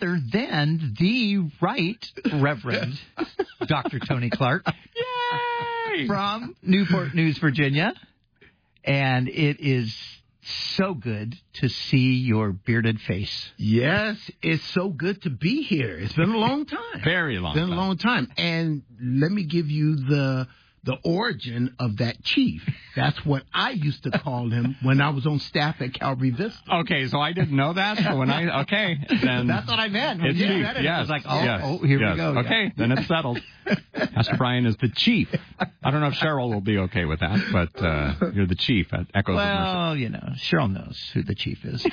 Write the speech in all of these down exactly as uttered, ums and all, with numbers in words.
other than the Right Reverend Doctor Tony Clark. Yay! From Newport News, Virginia. And it is so good to see your bearded face. Yes, it's so good to be here. It's been a long time. Very long It's been time. a long time. And let me give you the the origin of that chief. That's what I used to call him when I was on staff at Calvary Vista. Okay, so I didn't know that. So when I okay, then That's what I meant. When it's you chief. said it, Yes. I was like, oh, yes. oh here yes. we go. Okay, Yeah. then it's settled. Pastor Brian is the chief. I don't know if Cheryl will be okay with that, but uh, you're the chief at Echoes of Mercy. Well, you know, Cheryl knows who the chief is.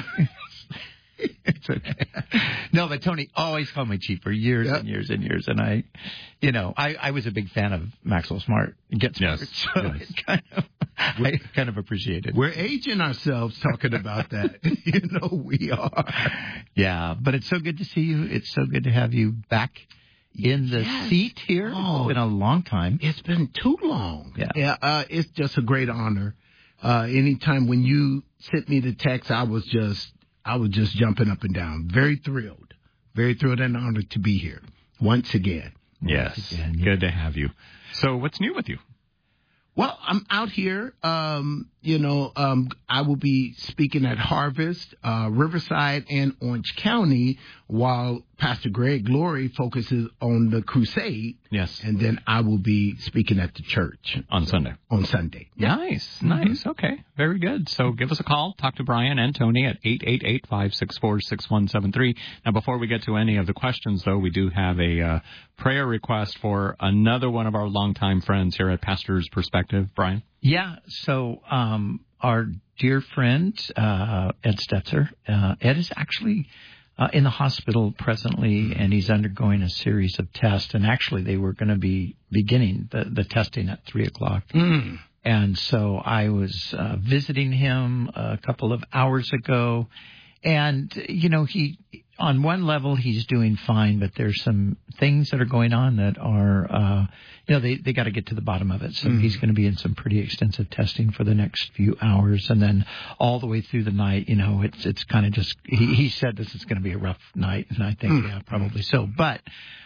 It's okay. No, but Tony always called me chief for years Yep. and years and years. And I, you know, I, I was a big fan of Maxwell Smart. Get Smart. Yes, So yes. it kind of, I kind of appreciate it. We're aging ourselves talking about that. You know, we are. Yeah, but it's so good to see you. It's so good to have you back in the Yes. seat here. Oh. It's been a long time. It's been too long. Yeah. yeah uh, it's just a great honor. Uh, anytime when you sent me the text, I was just, I was just jumping up and down. Very thrilled. Very thrilled and honored to be here once again. Yes, again, yeah. good to have you. So what's new with you? Well, I'm out here. Um, you know, um, I will be speaking at Harvest, uh, Riverside, and Orange County, while Pastor Greg Glory focuses on the crusade. Yes, And then I will be speaking at the church on Sunday. on Sunday. Nice, nice. Okay, very good. So give us a call. Talk to Brian and Tony at eight eight eight, five six four, six one seven three. Now, before we get to any of the questions, though, we do have a uh, prayer request for another one of our longtime friends here at Pastor's Perspective. Brian? Yeah, so um, our dear friend, uh, Ed Stetzer, uh, Ed is actually uh, in the hospital presently, and he's undergoing a series of tests. And actually, they were going to be beginning the, the testing at three o'clock. Mm. And so I was uh, visiting him a couple of hours ago. And, you know, he, on one level, he's doing fine, but there's some things that are going on that are, uh, you know, they, they got to get to the bottom of it. So Mm. he's going to be in some pretty extensive testing for the next few hours. And then all the way through the night, you know, it's, it's kind of just, he, he said this is going to be a rough night. And I think, Mm. yeah, probably so. But,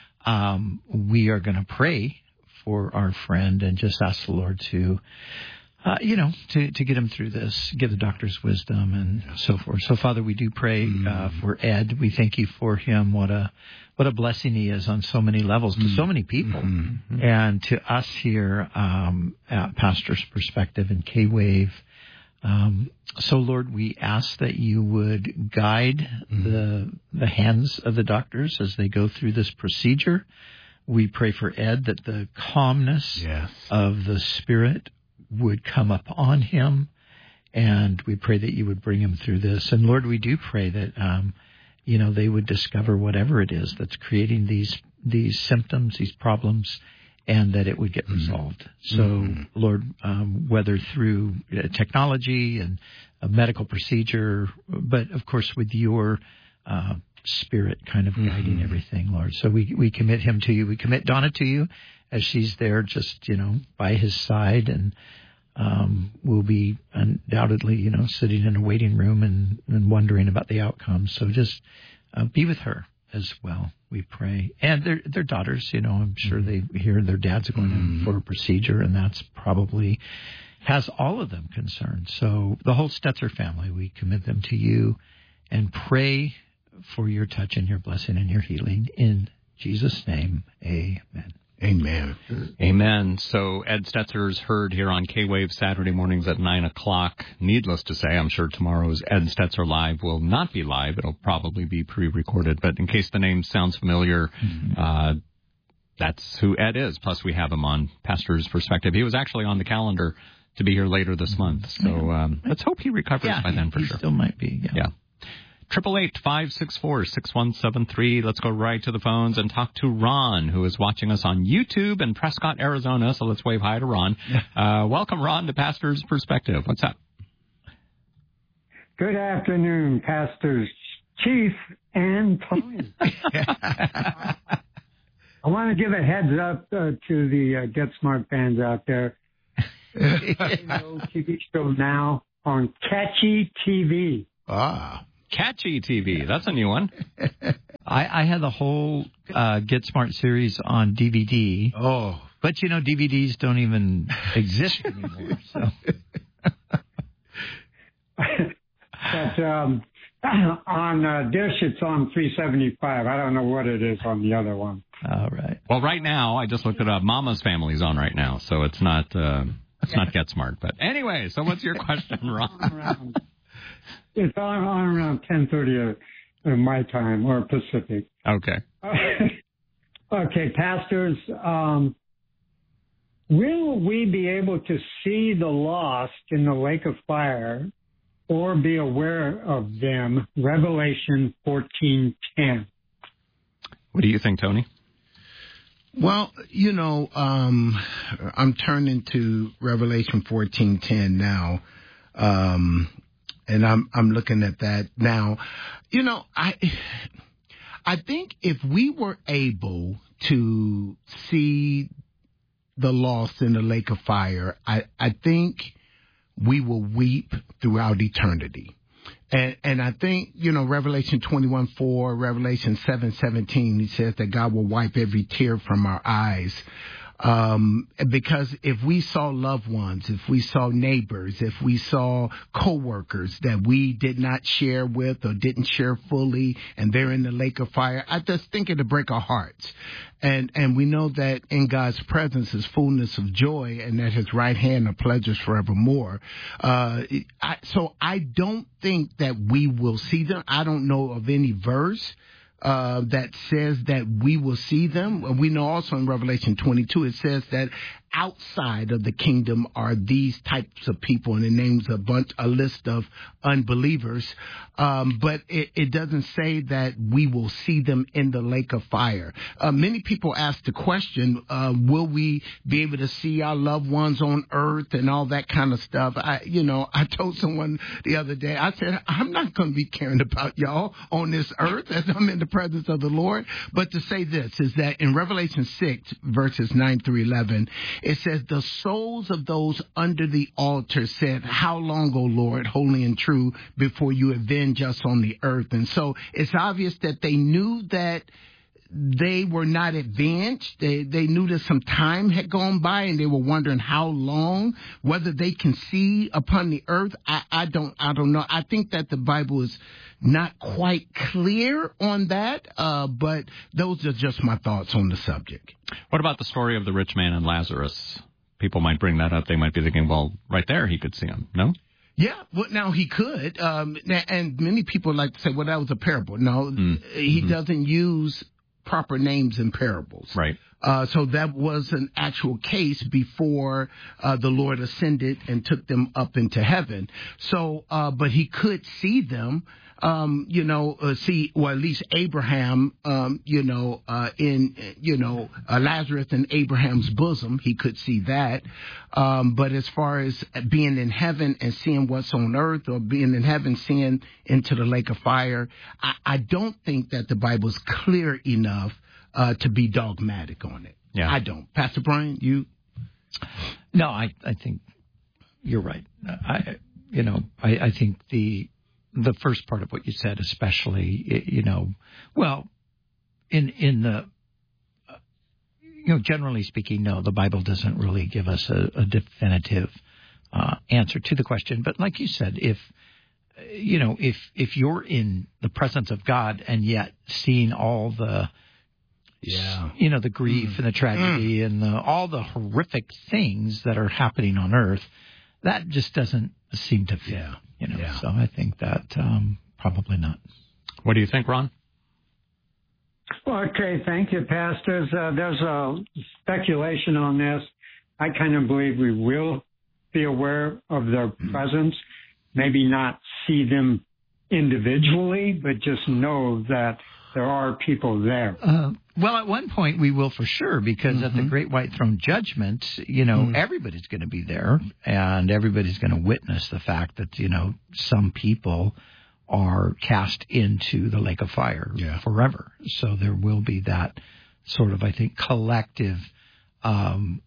um, we are going to pray for our friend and just ask the Lord to, Uh, you know, to, to get him through this, give the doctors wisdom and so forth. So, Father, we do pray uh, for Ed. We thank you for him. What a what a blessing he is on so many levels to so many people. Mm-hmm. And to us here um, at Pastor's Perspective and K-Wave. Um, so, Lord, we ask that you would guide Mm-hmm. the the hands of the doctors as they go through this procedure. We pray for Ed that the calmness Yes. of the Spirit would come up on him, and we pray that you would bring him through this. And Lord, we do pray that, um, you know, they would discover whatever it is that's creating these these symptoms, these problems, and that it would get resolved. Mm-hmm. So, mm-hmm. Lord, um, whether through uh, technology and a medical procedure, but of course with your uh, Spirit kind of guiding mm-hmm. everything, Lord. So we we commit him to you. We commit Donna to you, as she's there just, you know, by his side, and um, we'll be undoubtedly, you know, sitting in a waiting room and, and wondering about the outcome. So just uh, be with her as well, we pray. And their their daughters, you know, I'm sure they hear their dads are going in for a procedure, and that's probably has all of them concerned. So the whole Stetzer family, we commit them to you and pray for your touch and your blessing and your healing. In Jesus' name, amen. Amen. Amen. So Ed Stetzer's heard here on K-Wave Saturday mornings at nine o'clock. Needless to say, I'm sure tomorrow's Ed Stetzer Live will not be live. It'll probably be pre-recorded. But in case the name sounds familiar, mm-hmm. uh, that's who Ed is. Plus, we have him on Pastor's Perspective. He was actually on the calendar to be here later this month. So um, let's hope he recovers yeah, by then for he sure. He still might be, yeah. Yeah. Triple eight five six four six one seven three. Let's go right to the phones and talk to Ron, who is watching us on YouTube in Prescott, Arizona. So let's wave hi to Ron. Uh, welcome, Ron, to Pastor's Perspective. What's up? Good afternoon, Pastors Chief and Tony. I want to give a heads up uh, to the uh, Get Smart fans out there. T V show now on Catchy T V. Ah. Catchy T V. That's a new one. I, I had the whole uh, Get Smart series on D V D. Oh. But, you know, D V Ds don't even exist anymore. So. But um, on uh, Dish, it's on three seventy-five. I don't know what it is on the other one. All right. Well, right now, I just looked it up. Mama's Family's on right now, so it's not uh, it's not Get Smart. But anyway, so what's your question, Ron? It's on, on around ten thirty uh, my time, or Pacific. Okay. Okay, pastors, um, will we be able to see the lost in the lake of fire or be aware of them? Revelation fourteen ten. What do you think, Tony? Well, you know, um, I'm turning to Revelation fourteen ten now, um, and I'm I'm looking at that now. You know, I I think if we were able to see the lost in the lake of fire, I, I think we will weep throughout eternity. And, and I think, you know, Revelation twenty-one four, Revelation seven seventeen, he says that God will wipe every tear from our eyes. Um, because if we saw loved ones, if we saw neighbors, if we saw coworkers that we did not share with or didn't share fully, and they're in the lake of fire, I just think it'd break our hearts. And, and we know that in God's presence is fullness of joy, and at his right hand are pleasures forevermore. Uh, I, so I don't think that we will see them. I don't know of any verse Uh, that says that we will see them. We know also in Revelation twenty-two, it says that outside of the kingdom are these types of people, and it names a bunch, a list of unbelievers. Um, but it, it doesn't say that we will see them in the lake of fire. Uh, many people ask the question, uh, will we be able to see our loved ones on earth and all that kind of stuff? I, you know, I told someone the other day, I said, I'm not going to be caring about y'all on this earth as I'm in the presence of the Lord. But to say this is that in Revelation six, verses nine through eleven, it says, the souls of those under the altar said, how long, O Lord, holy and true, before you avenge us on the earth? And so it's obvious that they knew that they were not advanced. They they knew that some time had gone by, and they were wondering how long, whether they can see upon the earth. I, I don't I don't know. I think that the Bible is not quite clear on that, uh, but those are just my thoughts on the subject. What about the story of the rich man and Lazarus? People might bring that up. They might be thinking, well, right there he could see him. No? Yeah, well, now he could. Um, and many people like to say, well, that was a parable. No, mm. he mm-hmm. doesn't use proper names in parables. Right. Uh, so that was an actual case before uh, the Lord ascended and took them up into heaven. So, uh, but he could see them, um, you know, uh, see, or at least Abraham, um, you know, uh, in, you know, uh, Lazarus in Abraham's bosom, he could see that. Um, but as far as being in heaven and seeing what's on earth, or being in heaven, seeing into the lake of fire, I, I don't think that the Bible's clear enough Uh, to be dogmatic on it. Yeah. I don't. Pastor Brian, you? No, I, I think you're right. I, you know, I, I think the the first part of what you said, especially, you know, well, in in the, you know, generally speaking, no, the Bible doesn't really give us a, a definitive uh, answer to the question. But like you said, if you know, if if you're in the presence of God and yet seeing all the Yeah, you know, the grief mm. and the tragedy mm. and the, all the horrific things that are happening on earth, that just doesn't seem to fit. Yeah. You know, yeah. so I think that um, probably not. What do you think, Ron? Okay, thank you, pastors. Uh, there's a speculation on this. I kind of believe we will be aware of their mm. presence, maybe not see them individually, but just know that there are people there. Uh, well, at one point we will for sure, because mm-hmm. at the Great White Throne Judgment, you know, mm. everybody's going to be there, and everybody's going to witness the fact that, you know, some people are cast into the lake of fire yeah. forever. So there will be that sort of, I think, collective um,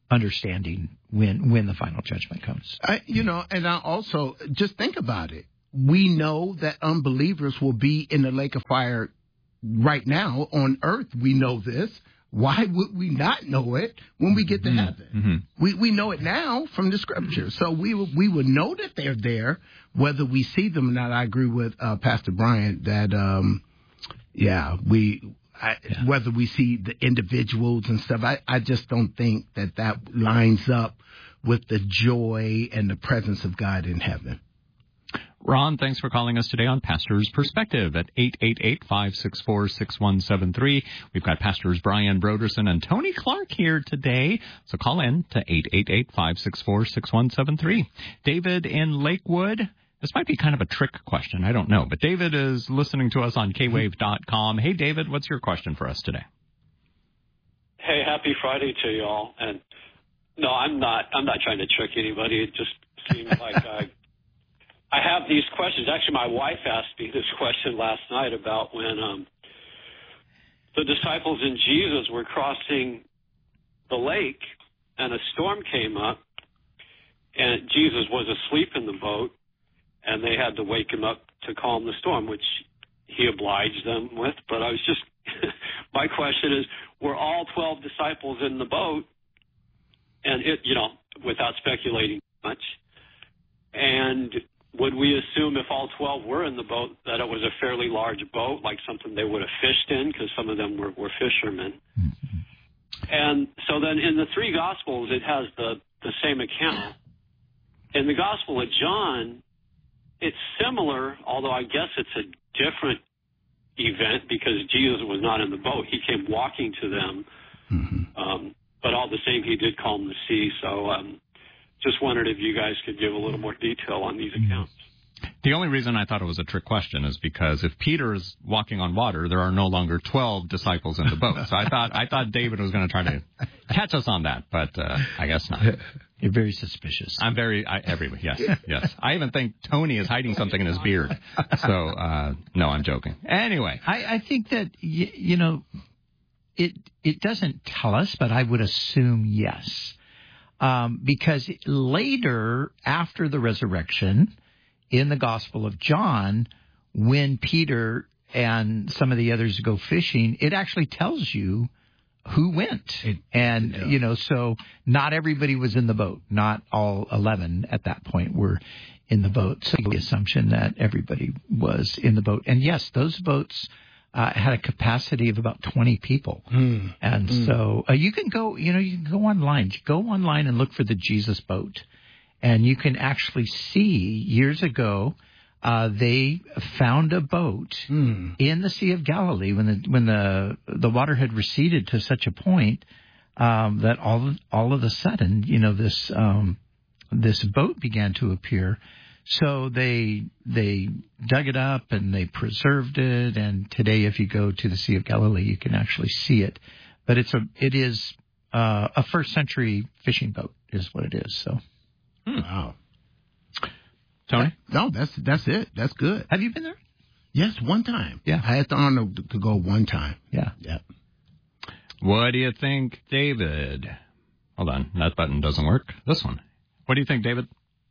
understanding when when the final judgment comes. I, you know, and I also just think about it. we know that unbelievers will be in the lake of fire right now on earth. We know this. Why would we not know it when we get to heaven? Mm-hmm. We we know it now from the scripture. So we we would know that they're there, whether we see them or not. I agree with uh, Pastor Bryant that, um, yeah, we I, yeah. whether we see the individuals and stuff, I, I just don't think that that lines up with the joy and the presence of God in heaven. Ron, thanks for calling us today on Pastor's Perspective at eight eight eight, five six four, six one seven three. We've got Pastors Brian Broderson and Tony Clark here today, so call in to eight eight eight, five six four, six one seven three. David in Lakewood. This might be kind of a trick question. I don't know, but David is listening to us on K wave dot com. Hey, David, what's your question for us today? Hey, happy Friday to you all. And no, I'm not. I'm not trying to trick anybody. It just seems like I. I have these questions. Actually, my wife asked me this question last night about when um, the disciples and Jesus were crossing the lake and a storm came up and Jesus was asleep in the boat and they had to wake him up to calm the storm, which he obliged them with. But I was just, my question is, were all twelve disciples in the boat? And it, you know, without speculating much. And would we assume if all twelve were in the boat that it was a fairly large boat, like something they would have fished in, because some of them were, were fishermen? Mm-hmm. And so then in the three Gospels, it has the, the same account. In the Gospel of John, it's similar, although I guess it's a different event because Jesus was not in the boat. He came walking to them. Mm-hmm. Um, but all the same, he did calm the sea. So um, just wondered if you guys could give a little more detail on these accounts. The only reason I thought it was a trick question is because if Peter is walking on water, there are no longer twelve disciples in the boat. So I thought I thought David was going to try to catch us on that, but uh, I guess not. You're very suspicious. I'm very, I, every, yes, yes. I even think Tony is hiding something in his beard. So, uh, no, I'm joking. Anyway. I, I think that, y- you know, it it doesn't tell us, but I would assume yes. Um, because later, after the resurrection, in the Gospel of John, when Peter and some of the others go fishing, it actually tells you who went. It, and, yeah. you know, so not everybody was in the boat. Not all eleven at that point were in the boat. So the assumption that everybody was in the boat. And, yes, those boats uh, had a capacity of about twenty people. Mm. And mm. so uh, you can go, you know, you can go online. Go online and look for the Jesus boat. And you can actually see, years ago, uh, they found a boat mm. in the Sea of Galilee when the when the the water had receded to such a point um, that all all of a sudden, you know, this um, this boat began to appear. So they they dug it up and they preserved it. And today, if you go to the Sea of Galilee, you can actually see it. But it's a it is uh, a first century fishing boat, is what it is. So. Hmm. Wow. Tony? No, that's that's it. That's good. Have you been there? Yes, one time. Yeah. I had the honor to go one time. Yeah. Yeah. What do you think, David? Hold on. That button doesn't work. This one. What do you think, David?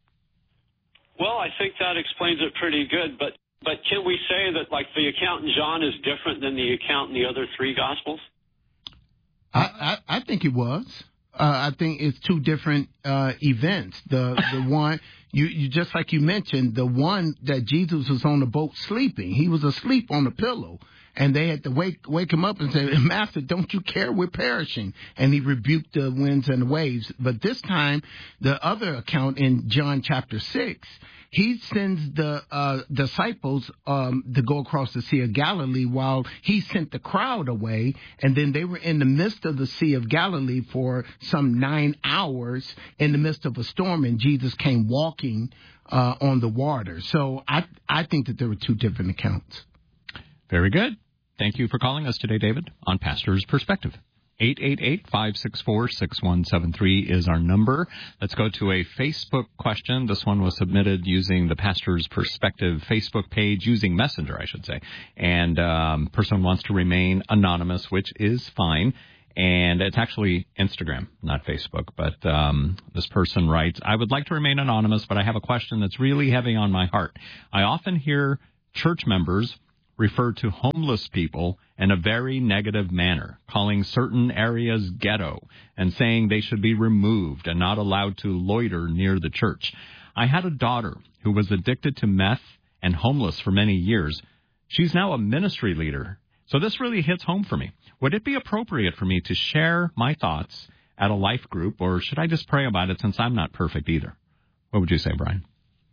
Well, I think that explains it pretty good, but but can we say that, like, the account in John is different than the account in the other three Gospels? I, I, I think it was. Uh, I think it's two different uh, events. The the one you, you just like you mentioned, the one that Jesus was on the boat sleeping. He was asleep on the pillow, and they had to wake wake him up and say, "Master, don't you care? We're perishing." And he rebuked the winds and the waves. But this time, the other account in John chapter six, he sends the uh, disciples um, to go across the Sea of Galilee while he sent the crowd away. And then they were in the midst of the Sea of Galilee for some nine hours in the midst of a storm. And Jesus came walking uh, on the water. So I, I think that there were two different accounts. Very good. Thank you for calling us today, David, on Pastor's Perspective. eight eight eight, five six four, six one seven three is our number. Let's go to a Facebook question. This one was submitted using the Pastor's Perspective Facebook page, using Messenger, I should say. And um person wants to remain anonymous, which is fine. And it's actually Instagram, not Facebook. But um, this person writes, I would like to remain anonymous, but I have a question that's really heavy on my heart. I often hear church members refer to homeless people in a very negative manner, calling certain areas ghetto and saying they should be removed and not allowed to loiter near the church. I had a daughter who was addicted to meth and homeless for many years. She's now a ministry leader. So this really hits home for me. Would it be appropriate for me to share my thoughts at a life group, or should I just pray about it since I'm not perfect either? What would you say, Brian?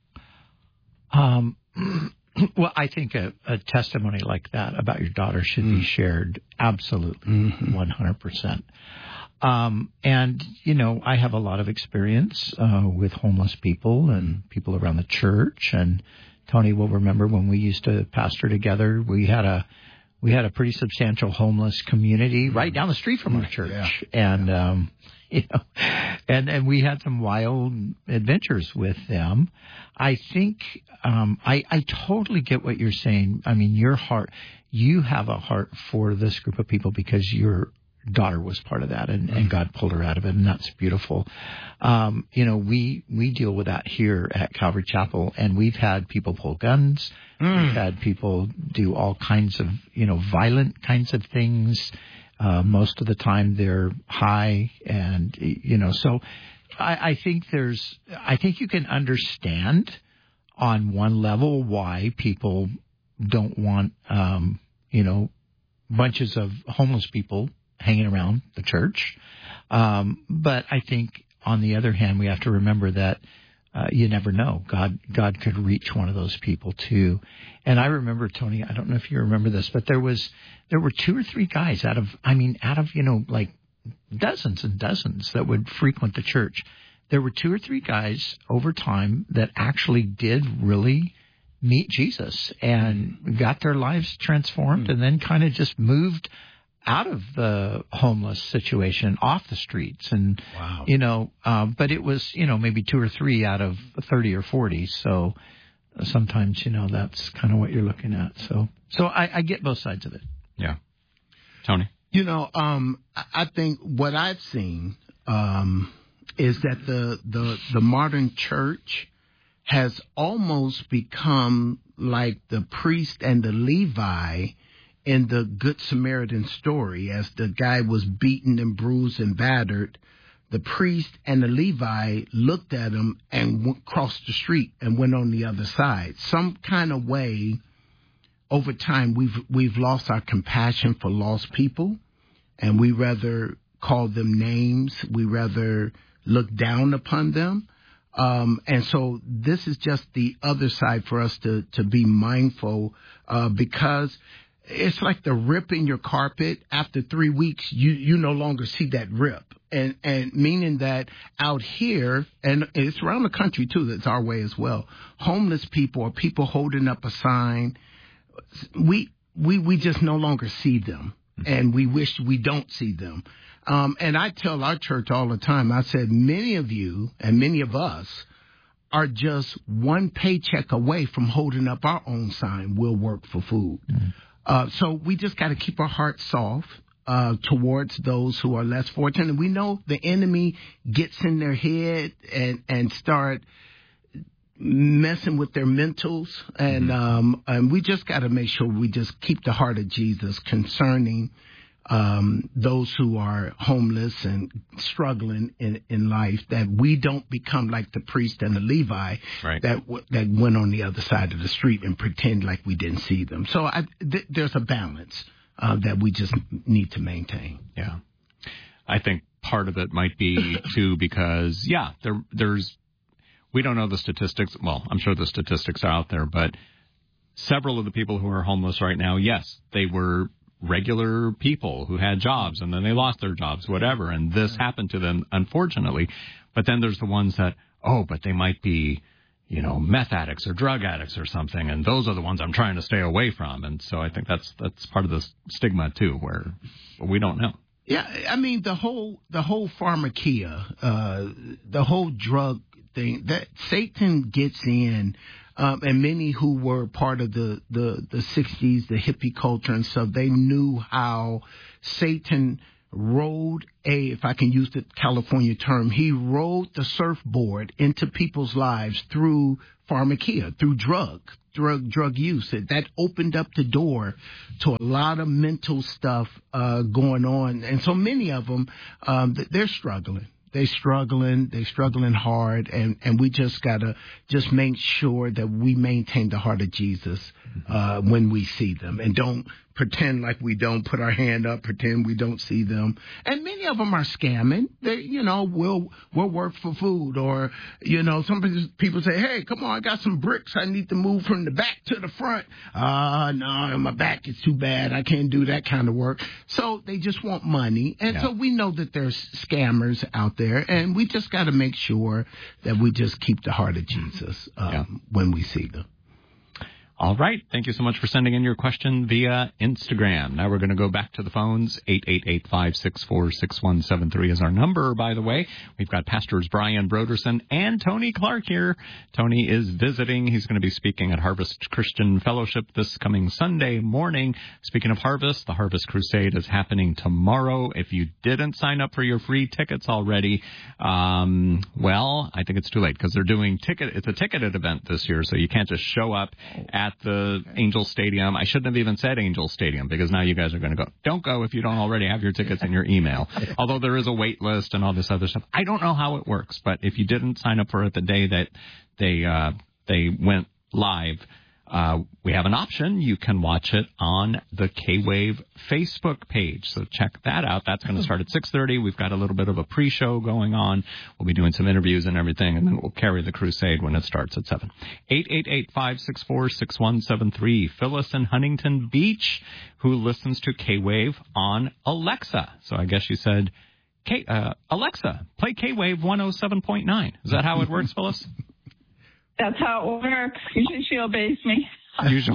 Um. Well, I think a, a testimony like that about your daughter should mm. be shared absolutely, mm-hmm. one hundred percent. Um, and, you know, I have a lot of experience uh, with homeless people and people around the church. And Tony will remember when we used to pastor together, we had a we had a pretty substantial homeless community right down the street from our church. Yeah. And, um, you know, and, and we had some wild adventures with them. I think, um, I, I totally get what you're saying. I mean, your heart, you have a heart for this group of people because your daughter was part of that and, and God pulled her out of it. And that's beautiful. Um, you know, we, we deal with that here at Calvary Chapel, and we've had people pull guns. Mm. We've had people do all kinds of, you know, violent kinds of things. Uh, most of the time they're high and, you know, so I, I think there's, I think you can understand on one level why people don't want, um, you know, bunches of homeless people hanging around the church. Um, but I think on the other hand, we have to remember that uh, you never know. God, God could reach one of those people too. And I remember, Tony, I don't know if you remember this, but there was, there were two or three guys out of, I mean, out of, you know, like dozens and dozens that would frequent the church. There were two or three guys over time that actually did really meet Jesus and got their lives transformed mm-hmm. and then kind of just moved out of the homeless situation, off the streets. And, wow. you know, um, but it was, you know, maybe two or three out of thirty or forty. So sometimes, you know, that's kind of what you're looking at. So, so I, I get both sides of it. Yeah. Tony? You know, um, I think what I've seen um, is that the, the, the modern church has almost become like the priest and the Levi in the Good Samaritan story. As the guy was beaten and bruised and battered, the priest and the Levi looked at him and went, crossed the street and went on the other side. Some kind of way, over time, we've we've lost our compassion for lost people, and we rather call them names. We rather look down upon them. Um, and so this is just the other side for us to, to be mindful, uh, because it's like the rip in your carpet. After three weeks, you, you no longer see that rip. And, and meaning that out here, and it's around the country too, that's our way as well, homeless people or people holding up a sign, we, we, we just no longer see them. And we wish we don't see them. Um, and I tell our church all the time, I said, many of you and many of us are just one paycheck away from holding up our own sign, we'll work for food. Mm-hmm. Uh, so we just got to keep our hearts soft uh, towards those who are less fortunate. And we know the enemy gets in their head and, and start messing with their mentals. And, mm-hmm. um, and we just got to make sure we just keep the heart of Jesus concerning um, those who are homeless and struggling in, in life, that we don't become like the priest and the Levi right. that w- that went on the other side of the street and pretend like we didn't see them. So I, th- there's a balance uh, that we just need to maintain. Yeah. I think part of it might be, too, because, yeah, there, there's, we don't know the statistics. Well, I'm sure the statistics are out there, but several of the people who are homeless right now, yes, they were regular people who had jobs and then they lost their jobs, whatever, and this happened to them, unfortunately. But then there's the ones that, oh, but they might be, you know, meth addicts or drug addicts or something, and those are the ones I'm trying to stay away from. And so I think that's that's part of the stigma, too, where we don't know. Yeah, I mean, the whole the whole pharmakia, uh, the whole drug thing, that Satan gets in. Um, and many who were part of the, the, the sixties, the hippie culture and stuff, they knew how Satan rode a, if I can use the California term, he rode the surfboard into people's lives through pharmakia, through drug, drug, drug use. That opened up the door to a lot of mental stuff uh, going on. And so many of them, um, they're struggling. They're struggling. They're struggling hard. And, and we just got to just make sure that we maintain the heart of Jesus uh, when we see them, and don't pretend like we don't, put our hand up, pretend we don't see them. And many of them are scamming. They, you know, we'll, we'll work for food, or, you know, some people say, hey, come on, I got some bricks. I need to move from the back to the front. Uh, no, my back is too bad. I can't do that kind of work. So they just want money. And yeah. so we know that there's scammers out there, and we just got to make sure that we just keep the heart of Jesus um, yeah. when we see them. All right. Thank you so much for sending in your question via Instagram. Now we're going to go back to the phones. eight eight eight, five six four, six one seven three is our number, by the way. We've got Pastors Brian Broderson and Tony Clark here. Tony is visiting. He's going to be speaking at Harvest Christian Fellowship this coming Sunday morning. Speaking of Harvest, the Harvest Crusade is happening tomorrow. If you didn't sign up for your free tickets already, um, well, I think it's too late, because they're doing ticket. It's a ticketed event this year, so you can't just show up at the Angel Stadium. I shouldn't have even said Angel Stadium, because now you guys are going to go. Don't go if you don't already have your tickets in your email. Although there is a wait list and all this other stuff. I don't know how it works, but if you didn't sign up for it the day that they uh, they went live, uh, we have an option. You can watch it on the K-Wave Facebook page. So check that out. That's going to start at six thirty. We've got a little bit of a pre-show going on. We'll be doing some interviews and everything, and then we'll carry the crusade when it starts at seven. eight eight eight, five six four, six one seven three. Phyllis in Huntington Beach, who listens to K-Wave on Alexa. So I guess you said, K, uh, Alexa, play K-Wave one oh seven point nine. Is that how it works, Phyllis? That's how it works. Usually she obeys me. Usually.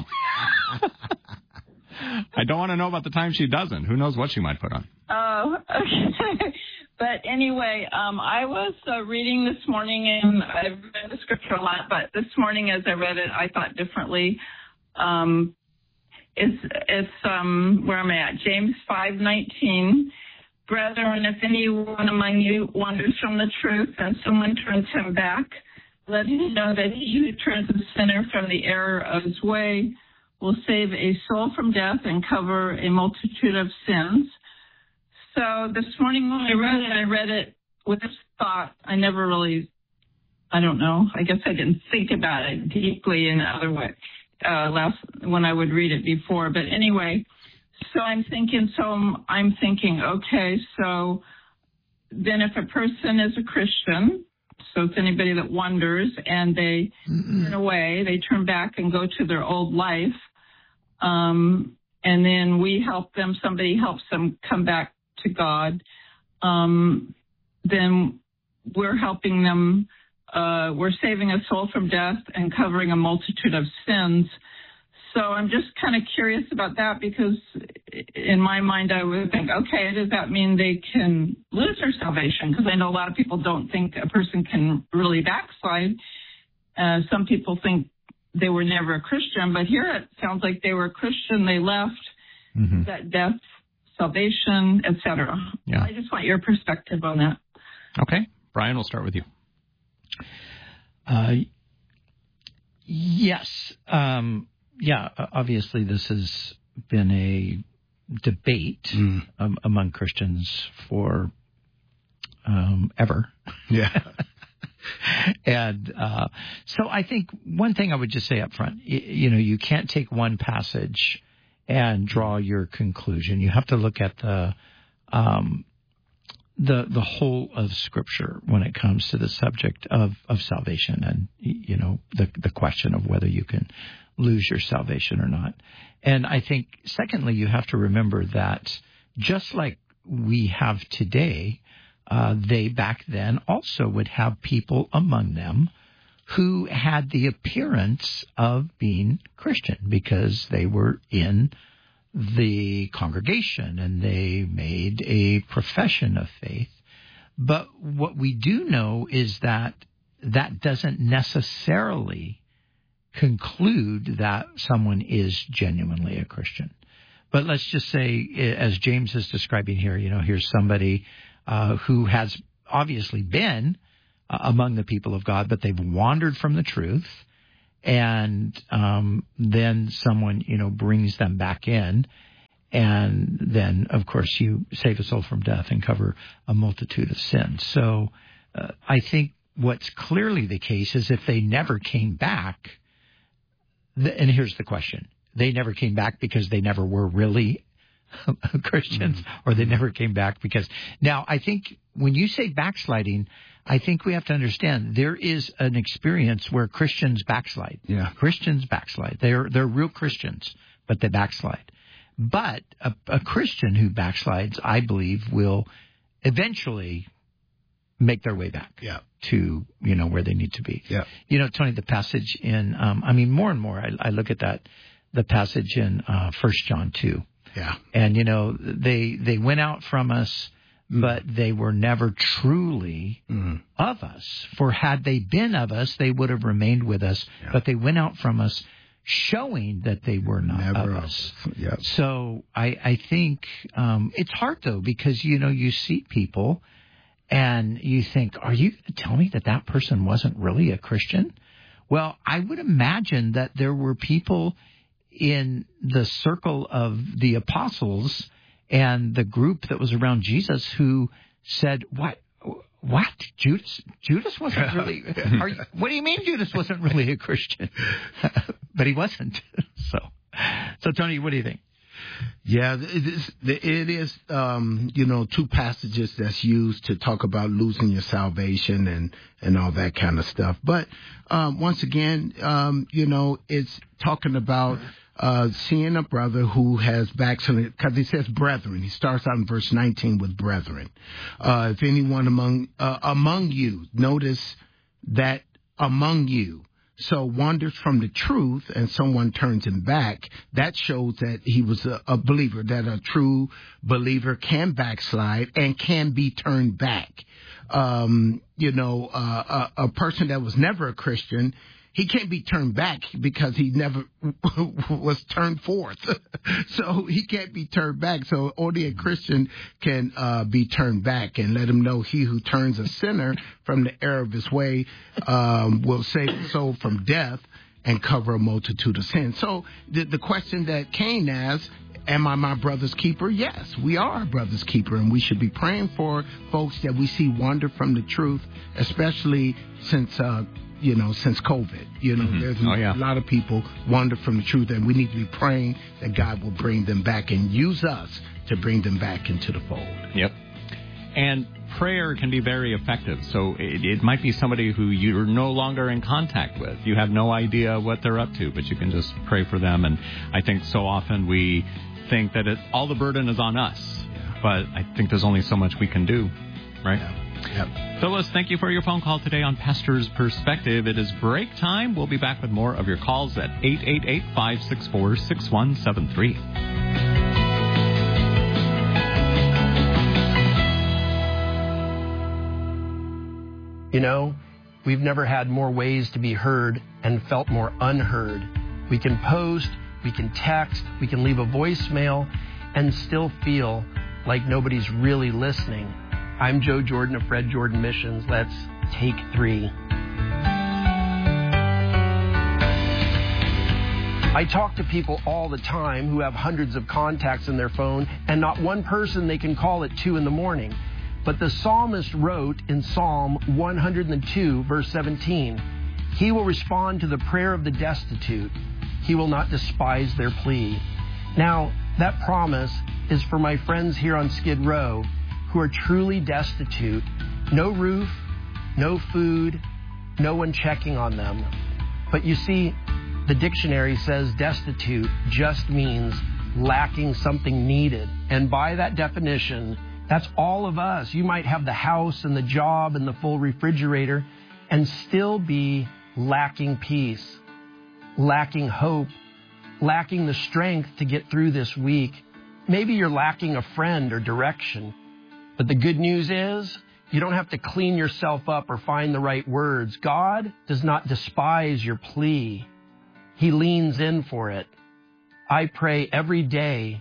I don't want to know about the time she doesn't. Who knows what she might put on. Oh, okay. But anyway, um, I was uh, reading this morning, and I've read the scripture a lot, but this morning as I read it, I thought differently. Um, it's, it's um, where am I at? James five nineteen. Brethren, if anyone among you wanders from the truth and someone turns him back, let him know that he who turns a sinner from the error of his way will save a soul from death and cover a multitude of sins. So this morning when I read it, I read it with this thought. I never really, I don't know, I guess I didn't think about it deeply in other way, uh, last, when I would read it before. But anyway, so I'm thinking, so I'm, I'm thinking, okay, so then if a person is a Christian, so it's anybody that wanders and they mm-hmm. turn away, they turn back and go to their old life. Um, and then we help them, somebody helps them come back to God. Um, then we're helping them, uh, we're saving a soul from death and covering a multitude of sins. So I'm just kind of curious about that, because in my mind I would think, okay, does that mean they can lose their salvation? Because I know a lot of people don't think a person can really backslide. Uh, some people think they were never a Christian, but here it sounds like they were a Christian, they left, mm-hmm. that death, salvation, et cetera. Yeah. I just want your perspective on that. Okay. Brian, we'll start with you. Uh, yes. Um, Yeah, obviously this has been a debate mm. um, among Christians for um, ever. Yeah. and uh, so I think one thing I would just say up front, you, you know, you can't take one passage and draw your conclusion. You have to look at the um, the the whole of Scripture when it comes to the subject of, of salvation, and, you know, the the question of whether you can lose your salvation or not. And I think, secondly, you have to remember that just like we have today, uh, they back then also would have people among them who had the appearance of being Christian because they were in the congregation and they made a profession of faith. But what we do know is that that doesn't necessarily conclude that someone is genuinely a Christian. But let's just say, as James is describing here, you know, here's somebody uh, who has obviously been uh, among the people of God, but they've wandered from the truth. And um, then someone, you know, brings them back in. And then, of course, you save a soul from death and cover a multitude of sins. So uh, I think what's clearly the case is if they never came back, th- and here's the question, they never came back because they never were really Christians, mm-hmm. or they never came back because... Now, I think when you say backsliding, I think we have to understand there is an experience where Christians backslide. Yeah. Christians backslide. They're, they're real Christians, but they backslide. But a, a Christian who backslides, I believe, will eventually make their way back yeah. to, you know, where they need to be. Yeah. You know, Tony, the passage in, um, I mean, more and more, I, I look at that, the passage in uh, First John two. Yeah. And, you know, they they went out from us, mm. but they were never truly mm. of us. For had they been of us, they would have remained with us. Yeah. But they went out from us, showing that they were not Never of us. Yep. So I, I think um, it's hard, though, because, you know, you see people and you think, are you going to tell me that that person wasn't really a Christian? Well, I would imagine that there were people in the circle of the apostles and the group that was around Jesus who said, what? What? Judas? Judas wasn't really... Are you, what do you mean Judas wasn't really a Christian? But he wasn't. So, so Tony, what do you think? Yeah, it is, it is um, you know, two passages that's used to talk about losing your salvation and, and all that kind of stuff. But um, once again, um, you know, it's talking about uh, seeing a brother who has backslidden, because he says brethren. He starts out in verse nineteen with brethren. Uh, if anyone among uh, among you, notice that among you. So wanders from the truth and someone turns him back, that shows that he was a, a believer, that a true believer can backslide and can be turned back. Um, you know, uh, a, a person that was never a Christian, he can't be turned back because he never was turned forth. So he can't be turned back. So only a Christian can uh, be turned back, and let him know he who turns a sinner from the error of his way um, will save the soul from death and cover a multitude of sins. So the, the question that Cain asked, am I my brother's keeper? Yes, we are a brother's keeper, and we should be praying for folks that we see wander from the truth, especially since uh, you know, since COVID. You know, mm-hmm. there's oh, yeah. a lot of people wander from the truth, and we need to be praying that God will bring them back and use us to bring them back into the fold. Yep. And prayer can be very effective. So it, it might be somebody who you're no longer in contact with. You have no idea what they're up to, but you can just pray for them. And I think so often we think that it, all the burden is on us. Yeah. But I think there's only so much we can do, right? Yeah. Yep. Phyllis, thank you for your phone call today on Pastor's Perspective. It is break time. We'll be back with more of your calls at eight eight eight, five six four, six one seven three. You know, we've never had more ways to be heard and felt more unheard. We can post, we can text, we can leave a voicemail, and still feel like nobody's really listening. I'm Joe Jordan of Fred Jordan Missions. Let's take three. I talk to people all the time who have hundreds of contacts in their phone and not one person they can call at two in the morning. But the psalmist wrote in Psalm one hundred two, verse seventeen, he will respond to the prayer of the destitute. He will not despise their plea. Now, that promise is for my friends here on Skid Row who are truly destitute, no roof, no food, no one checking on them. But you see, the dictionary says destitute just means lacking something needed. And by that definition, that's all of us. You might have the house and the job and the full refrigerator and still be lacking peace, lacking hope, lacking the strength to get through this week. Maybe you're lacking a friend or direction. But the good news is you don't have to clean yourself up or find the right words. God does not despise your plea. He leans in for it. I pray every day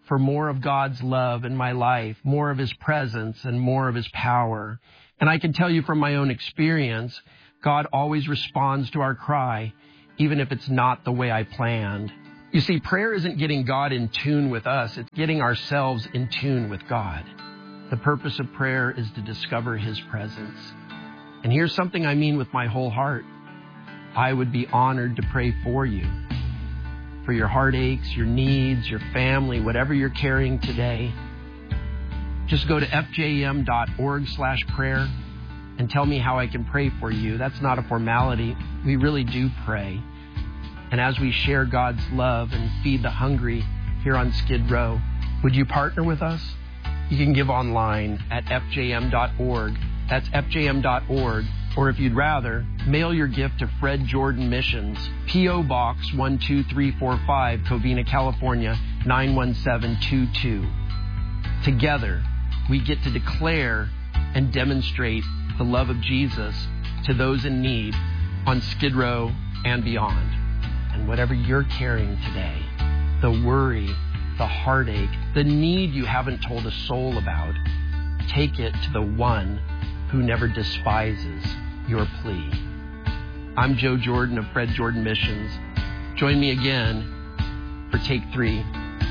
for more of God's love in my life, more of His presence and more of His power. And I can tell you from my own experience, God always responds to our cry, even if it's not the way I planned. You see, prayer isn't getting God in tune with us. It's getting ourselves in tune with God. The purpose of prayer is to discover His presence. And here's something I mean with my whole heart. I would be honored to pray for you, for your heartaches, your needs, your family, whatever you're carrying today. Just go to f j m dot org slash prayer and tell me how I can pray for you. That's not a formality. We really do pray. And as we share God's love and feed the hungry here on Skid Row, would you partner with us? You can give online at f j m dot org. That's f j m dot org. Or if you'd rather, mail your gift to Fred Jordan Missions, P O Box one two three four five, Covina, California, nine one seven two two. Together, we get to declare and demonstrate the love of Jesus to those in need on Skid Row and beyond. And whatever you're carrying today, the worry, the heartache, the need you haven't told a soul about, take it to the one who never despises your plea. I'm Joe Jordan of Fred Jordan Missions. Join me again for Take Three.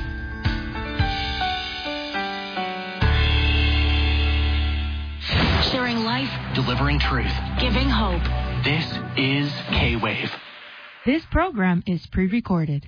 Sharing life, delivering truth, giving hope. This is K-Wave. This program is pre-recorded.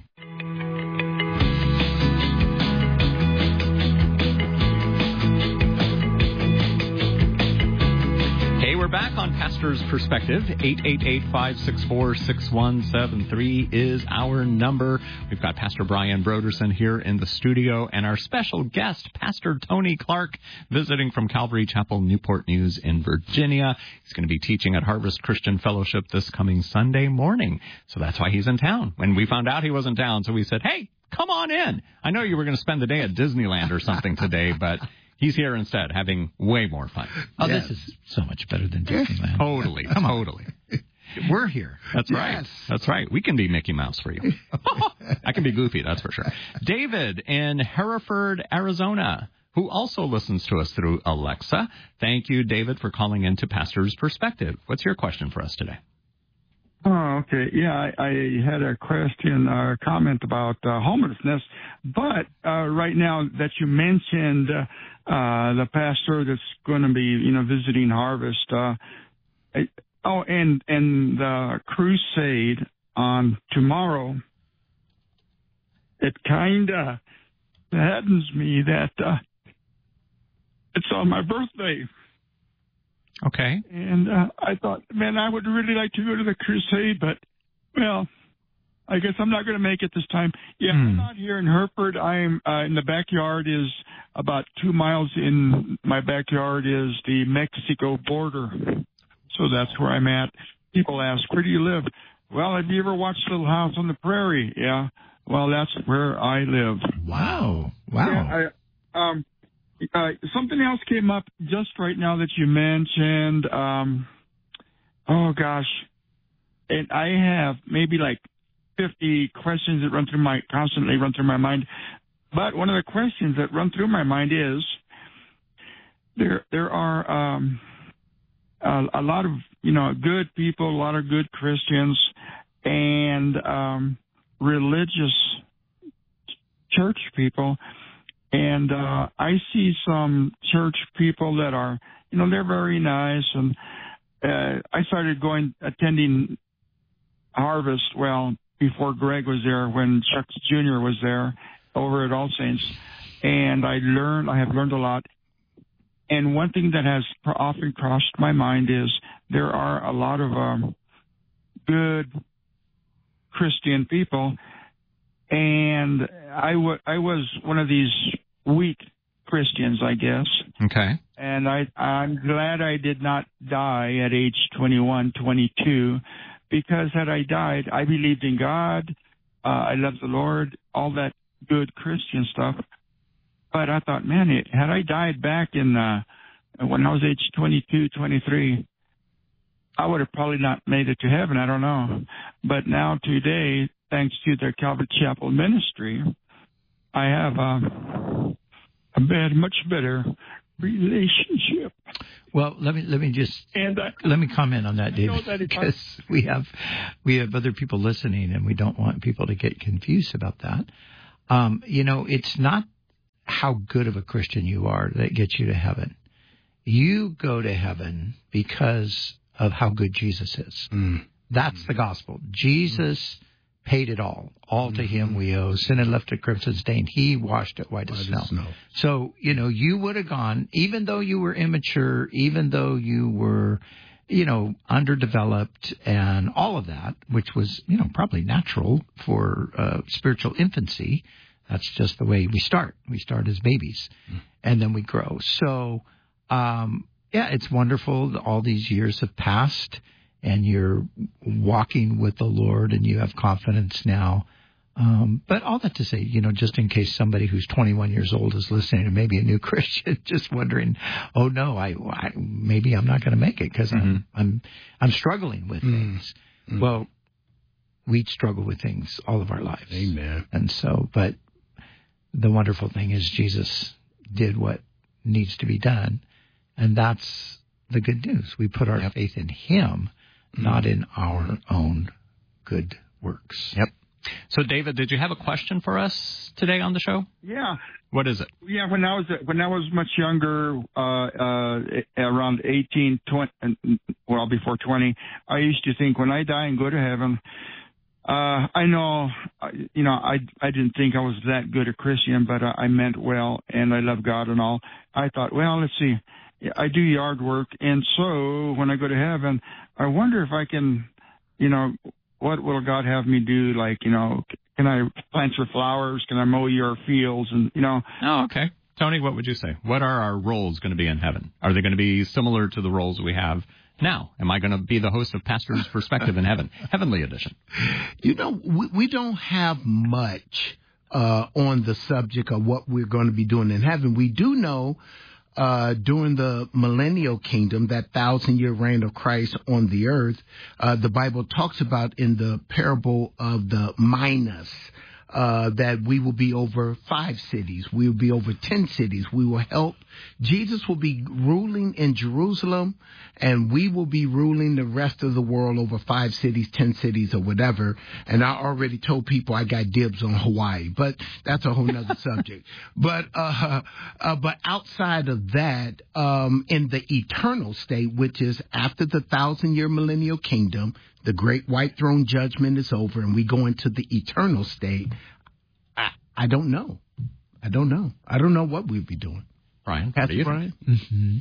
We're back on Pastor's Perspective. eight eight eight, five six four, six one seven three is our number. We've got Pastor Brian Broderson here in the studio and our special guest, Pastor Tony Clark, visiting from Calvary Chapel, Newport News in Virginia. He's going to be teaching at Harvest Christian Fellowship this coming Sunday morning. So that's why he's in town. When we found out he was in town, so we said, hey, come on in. I know you were going to spend the day at Disneyland or something today, but he's here instead, having way more fun. Oh, Yes. this is so much better than Disneyland. Totally, totally. We're here. That's Yes. right. That's right. We can be Mickey Mouse for you. I can be Goofy, that's for sure. David in Hereford, Arizona, who also listens to us through Alexa. Thank you, David, for calling in to Pastor's Perspective. What's your question for us today? Oh, okay. Yeah, I, I had a question or comment about uh, homelessness, but uh, right now that you mentioned uh, uh, the pastor that's going to be, you know, visiting Harvest. Uh, I, oh, and and the crusade on tomorrow. It kind of saddens me that uh, it's on my birthday. Okay. And uh, I thought, man, I would really like to go to the crusade, but, well, I guess I'm not going to make it this time. Yeah, Hmm. I'm not here in Hereford. I'm uh, in the backyard is about two miles in my backyard is the Mexico border. So that's where I'm at. People ask, where do you live? Well, have you ever watched Little House on the Prairie? Yeah. Well, that's where I live. Wow. Wow. Yeah, I, um, Uh, something else came up just right now that you mentioned. Um, oh, gosh. And I have maybe like fifty questions that run through my, constantly run through my mind. But one of the questions that run through my mind is there, there are um, a, a lot of, you know, good people, a lot of good Christians and um, religious church people. And uh, I see some church people that are, you know, they're very nice. And uh, I started going, attending Harvest, well, before Greg was there, when Chuck Junior was there over at All Saints. And I learned, I have learned a lot. And one thing that has often crossed my mind is there are a lot of um, good Christian people. And I, w- I was one of these weak Christians, I guess. Okay. And I, I'm glad I did not die at age twenty-one, twenty-two, because had I died, I believed in God. Uh, I loved the Lord, all that good Christian stuff. But I thought, man, it, had I died back in uh, when I was age twenty-two, twenty-three, I would have probably not made it to heaven. I don't know. But now today, thanks to the Calvary Chapel ministry, I have a, a bad, much better relationship. Well, let me let me just and I, let me comment on that, David, that because we have we have other people listening, and we don't want people to get confused about that. Um, you know, it's not how good of a Christian you are that gets you to heaven. You go to heaven because of how good Jesus is. Mm. That's the gospel. Jesus mm. paid it all. All mm-hmm. to him we owe. Sin had left a crimson stain. He washed it white as snow. snow. So, you know, you would have gone, even though you were immature, even though you were, you know, underdeveloped and all of that, which was, you know, probably natural for uh, spiritual infancy. That's just the way we start. We start as babies, mm. and then we grow. So, um, yeah, it's wonderful. All these years have passed, and you're walking with the Lord, and you have confidence now. Um, but all that to say, you know, just in case somebody who's twenty-one years old is listening, and maybe a new Christian, just wondering, oh no, I, I maybe I'm not going to make it because mm-hmm. I'm I'm I'm struggling with mm-hmm. things. Mm-hmm. Well, we struggle with things all of our lives. Amen. And so, but the wonderful thing is Jesus did what needs to be done, and that's the good news. We put our yep. faith in Him, mm-hmm. not in our own good works. Yep. So, David, did you have a question for us today on the show? Yeah. What is it? Yeah, when I was when I was much younger, uh, uh, around eighteen, twenty, well, before twenty, I used to think when I die and go to heaven, uh, I know, you know, I I didn't think I was that good a Christian, but I, I meant well, and I love God and all. I thought, well, let's see, I do yard work, and so when I go to heaven, I wonder if I can, you know, what will God have me do? Like, you know, can I plant your flowers? Can I mow your fields? And, you know. Oh, okay. Tony, what would you say? What are our roles going to be in heaven? Are they going to be similar to the roles we have now? Am I going to be the host of Pastor's Perspective in Heaven? Heavenly edition. You know, we, we don't have much uh, on the subject of what we're going to be doing in heaven. We do know Uh, during the millennial kingdom, that thousand-year reign of Christ on the earth, uh, the Bible talks about in the parable of the minas, uh, that we will be over five cities. We will be over ten cities. We will help. Jesus will be ruling in Jerusalem, and we will be ruling the rest of the world over five cities, ten cities, or whatever. And I already told people I got dibs on Hawaii, but that's a whole nother subject. But uh, uh, but outside of that, um, in the eternal state, which is after the thousand-year millennial kingdom, the great white throne judgment is over, and we go into the eternal state. I, I don't know. I don't know. I don't know what we'd be doing. Brian, Pastor Brian? Mm-hmm.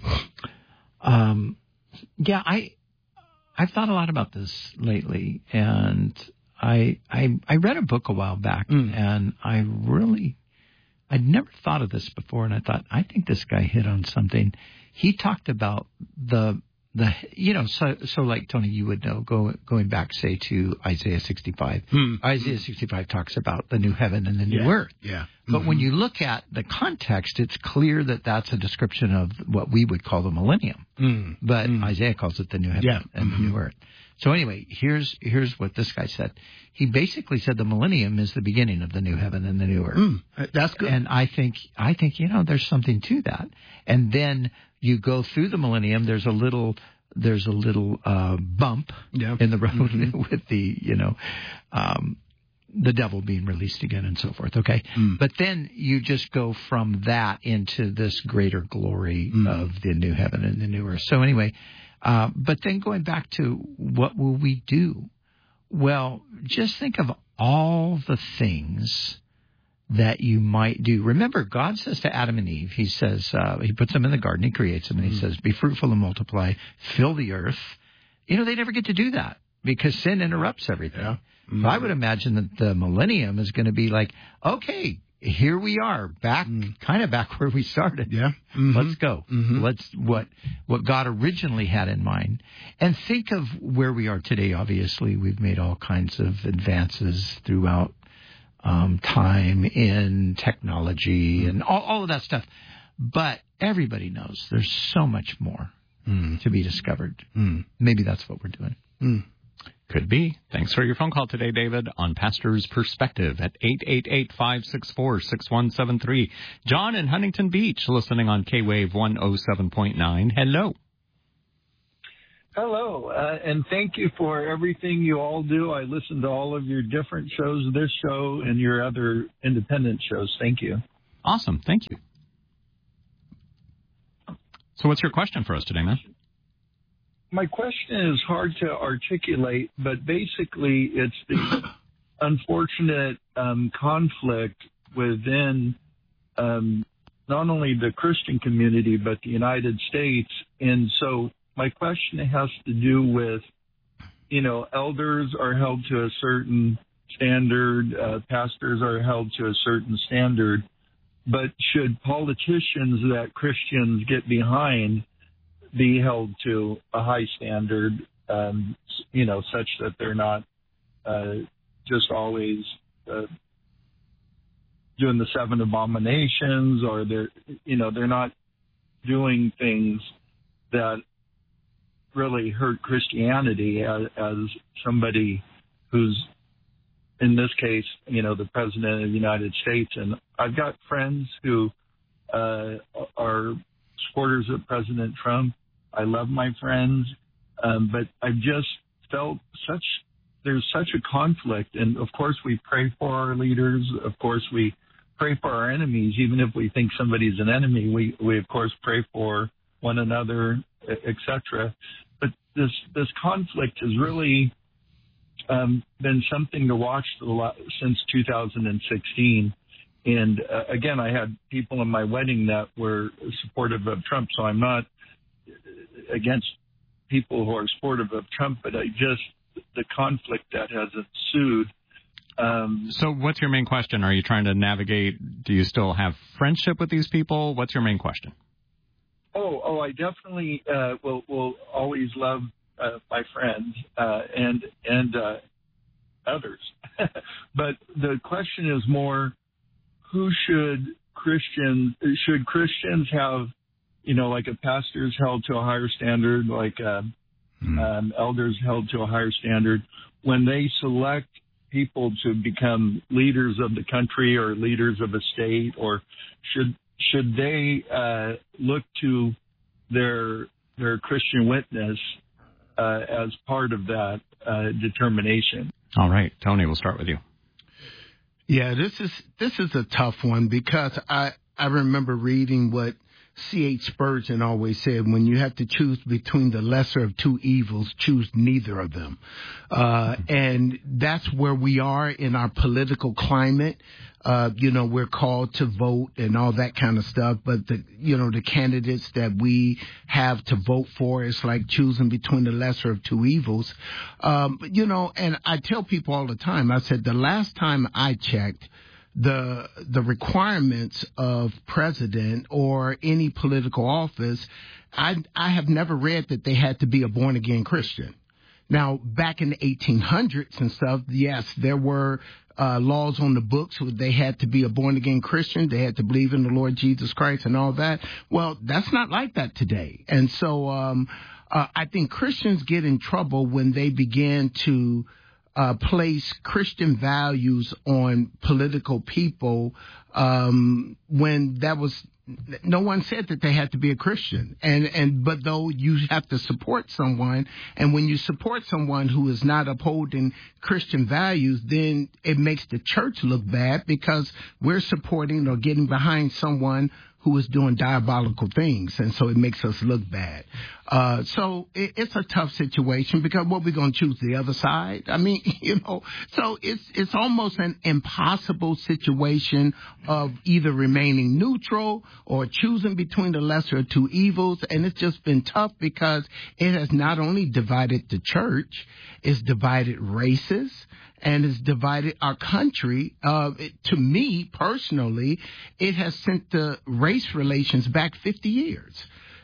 Um, yeah, I, I've thought a lot about this lately, and I, I, I read a book a while back, mm. and I really, I'd never thought of this before, and I thought, I think this guy hit on something. He talked about the, the, you know, so, so like Tony, you would know, go, going back, say, to Isaiah sixty-five. Mm. Isaiah sixty-five talks about the new heaven and the new yeah. earth. Yeah. But mm-hmm. when you look at the context, it's clear that that's a description of what we would call the millennium. Mm. But mm. Isaiah calls it the new heaven yeah. and mm-hmm. the new earth. So anyway, here's here's what this guy said. He basically said the millennium is the beginning of the new heaven and the new earth. Mm. That's good. And I think I think you know there's something to that. And then you go through the millennium. There's a little there's a little uh, bump yeah. in the road mm-hmm. with the you know. Um, the devil being released again and so forth, okay? Mm. But then you just go from that into this greater glory mm. of the new heaven and the new earth. So anyway, uh, but then going back to what will we do? Well, just think of all the things that you might do. Remember, God says to Adam and Eve, he says, uh, he puts them in the garden, he creates them, and he mm. says, be fruitful and multiply, fill the earth. You know, they never get to do that because sin interrupts everything. Yeah. Mm-hmm. So I would imagine that the millennium is going to be like, okay, here we are, back, mm. kind of back where we started. Yeah, mm-hmm. Let's go. Mm-hmm. Let's what what God originally had in mind, and think of where we are today. Obviously, we've made all kinds of advances throughout um, time in technology mm. and all, all of that stuff. But everybody knows there's so much more mm. to be discovered. Mm. Maybe that's what we're doing. Mm. Could be. Thanks for your phone call today, David, on Pastor's Perspective at eight eight eight, five six four, six one seven three. John in Huntington Beach, listening on K-Wave one oh seven point nine. Hello. Hello, uh, and thank you for everything you all do. I listen to all of your different shows, this show, and your other independent shows. Thank you. Awesome. Thank you. So what's your question for us today, man? My question is hard to articulate, but basically it's the unfortunate um, conflict within um, not only the Christian community, but the United States. And so my question has to do with, you know, elders are held to a certain standard, uh, pastors are held to a certain standard, but should politicians that Christians get behind be held to a high standard, um, you know, such that they're not uh, just always uh, doing the seven abominations, or they're, you know, they're not doing things that really hurt Christianity as, as somebody who's, in this case, you know, the President of the United States. And I've got friends who uh, are supporters of President Trump. I love my friends, um, but I just felt such, there's such a conflict. And of course we pray for our leaders. Of course we pray for our enemies. Even if we think somebody's an enemy, we, we of course pray for one another, et cetera. But this, this conflict has really um, been something to watch since two thousand sixteen. And uh, again, I had people in my wedding that were supportive of Trump, so I'm not against people who are supportive of Trump, but I just, the conflict that has ensued. Um, so what's your main question? Are you trying to navigate, do you still have friendship with these people? What's your main question? Oh, oh, I definitely uh, will, will always love uh, my friends uh, and, and uh, others. But the question is more, who should Christians, should Christians have, you know, like a pastor's held to a higher standard, like uh, mm. um, elders held to a higher standard, when they select people to become leaders of the country or leaders of a state, or should should they uh, look to their their Christian witness uh, as part of that uh, determination? All right, Tony, we'll start with you. Yeah, this is this is a tough one, because I I remember reading what C H Spurgeon always said: when you have to choose between the lesser of two evils, choose neither of them. Uh, and that's where we are in our political climate. Uh, you know, we're called to vote and all that kind of stuff, but the, you know, the candidates that we have to vote for is like choosing between the lesser of two evils. Um, you know, and I tell people all the time, I said, the last time I checked, the the requirements of president or any political office, I I have never read that they had to be a born again Christian. Now, back in the eighteen hundreds and stuff, yes, there were uh, laws on the books where they had to be a born again Christian. They had to believe in the Lord Jesus Christ and all that. Well, that's not like that today. And so um, uh, I think Christians get in trouble when they begin to Uh, place Christian values on political people um, when that was, no one said that they had to be a Christian. And, and but though you have to support someone, and when you support someone who is not upholding Christian values, then it makes the church look bad, because we're supporting or getting behind someone who is doing diabolical things, and so it makes us look bad. Uh, so it, it's a tough situation, because what we're going to choose, the other side? I mean, you know, so it's it's almost an impossible situation of either remaining neutral or choosing between the lesser of two evils, and it's just been tough, because it has not only divided the church, it's divided races, and it's divided our country. Uh, it, to me, personally, it has sent the race relations back fifty years.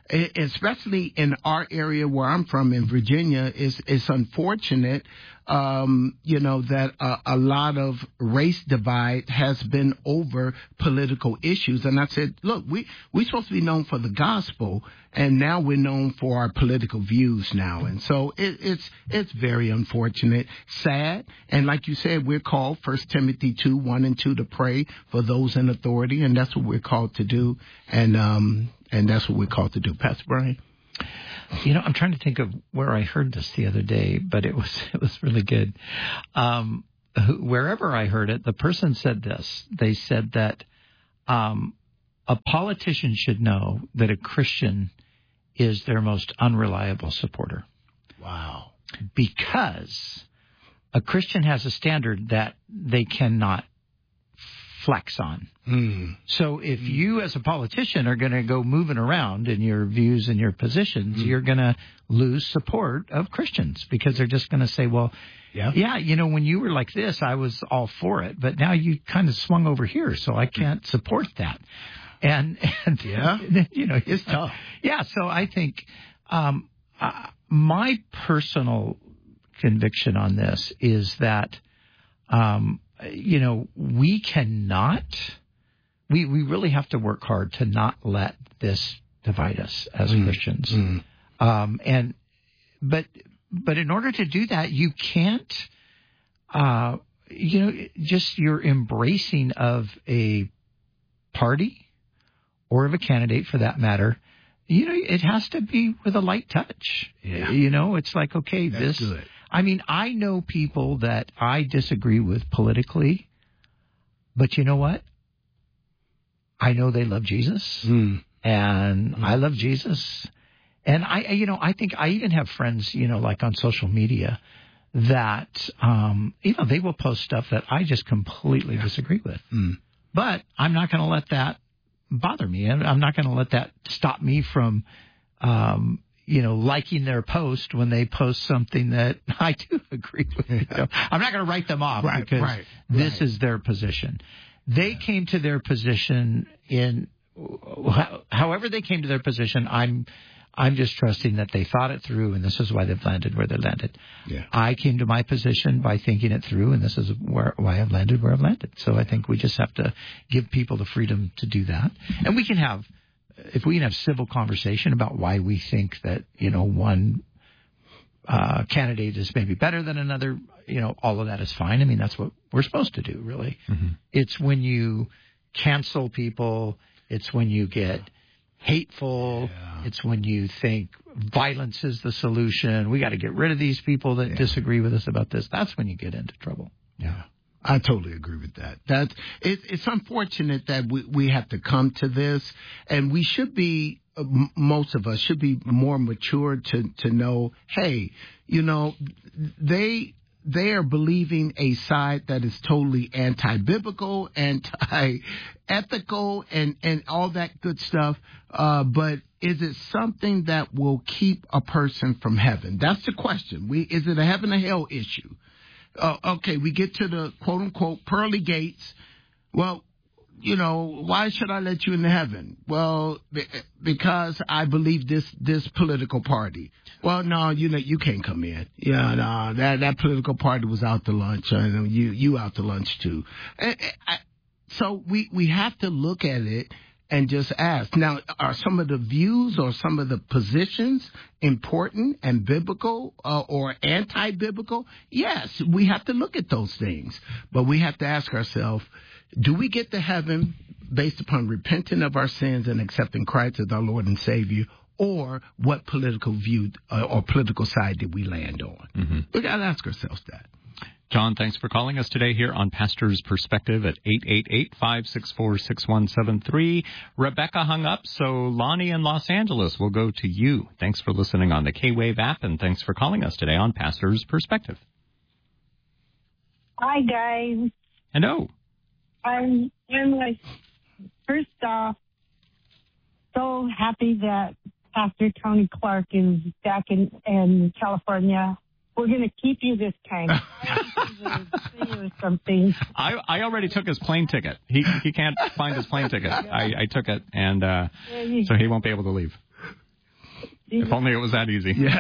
especially in our area where I'm from in Virginia, it's, it's unfortunate, um, you know, that a, a lot of race divide has been over political issues. And I said, look, we, we're supposed to be known for the gospel, and now we're known for our political views now. And so it, it's, it's very unfortunate, sad. And like you said, we're called, First Timothy two, one and two, to pray for those in authority. And that's what we're called to do. And, um, and that's what we're called to do. Pastor Brian? You know, I'm trying to think of where I heard this the other day, but it was it was really good. Um, wherever I heard it, the person said this. They said that um, a politician should know that a Christian is their most unreliable supporter. Wow. Because a Christian has a standard that they cannot flex on. Mm. So if mm. you as a politician are going to go moving around in your views and your positions, mm. you're going to lose support of Christians because they're just going to say, well, yeah. yeah, you know, when you were like this, I was all for it, but now you kind of swung over here, so I can't support that. And, and yeah, you know, it's tough. Yeah, so I think um, uh, my personal conviction on this is that, um, you know, we cannot, we, we really have to work hard to not let this divide us as mm. Christians. Mm. Um, and, but, but in order to do that, you can't, uh, you know, just your embracing of a party or of a candidate for that matter, you know, it has to be with a light touch. Yeah. You know, it's like, okay, That's this, good. I mean, I know people that I disagree with politically, but you know what? I know they love Jesus, mm. and mm. I love Jesus. And I, you know, I think I even have friends, you know, like on social media that, um, you know, they will post stuff that I just completely yeah. disagree with. Mm. But I'm not going to let that bother me. And I'm not going to let that stop me from, um, you know, liking their post when they post something that I do agree with. You know? I'm not going to write them off right, because right, this right. is their position. They yeah. came to their position in however they came to their position. I'm I'm just trusting that they thought it through, and this is why they've landed where they landed. Yeah. I came to my position by thinking it through, and this is where, why I've landed where I've landed. So I think we just have to give people the freedom to do that. And we can have, if we can have civil conversation about why we think that, you know, one uh, candidate is maybe better than another, you know, all of that is fine. I mean, that's what we're supposed to do, really. Mm-hmm. It's when you cancel people. It's when you get hateful. Yeah. It's when you think violence is the solution. We got to get rid of these people that yeah. disagree with us about this. That's when you get into trouble. Yeah. I totally agree with that. That it, it's unfortunate that we, we have to come to this, and we should be, uh, m- most of us should be more mature to, to know, hey, you know, they they are believing a side that is totally anti-biblical, anti-ethical, and, and all that good stuff. Uh, but is it something that will keep a person from heaven? That's the question. We, is it a heaven or hell issue? Uh, okay, we get to the quote-unquote pearly gates. Well, you know, why should I let you into heaven? Well, because I believe this this political party. Well, no, you know, you can't come in. Yeah, no, that that political party was out to lunch. I know you you out to lunch too. I, I, so we we have to look at it and just ask. Now, are some of the views or some of the positions important and biblical uh, or anti-biblical? Yes, we have to look at those things. But we have to ask ourselves, do we get to heaven based upon repenting of our sins and accepting Christ as our Lord and Savior, or what political view uh, or political side did we land on? Mm-hmm. We got to ask ourselves that. John, thanks for calling us today here on Pastor's Perspective at eight eight eight, five six four, six one seven three. Rebecca hung up, so Lonnie in Los Angeles will go to you. Thanks for listening on the K-Wave app, and thanks for calling us today on Pastor's Perspective. Hi, guys. Hello. I'm, I'm like, first off, so happy that Pastor Tony Clark is back in, in California. We're going to keep you this time. I or something. I, I already took his plane ticket. He he can't find his plane ticket. I, I took it, and uh, so he won't be able to leave. If only it was that easy. Yeah.